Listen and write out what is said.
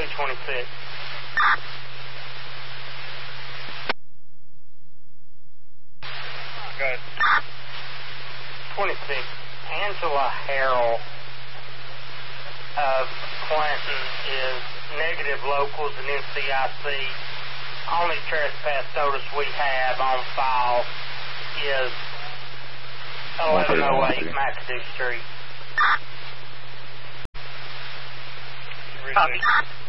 226. Good. 26. Angela Harrell of Clinton is negative locals and NCIC. Only trespass notice we have on file is 1108 McAdoo Street. Copy.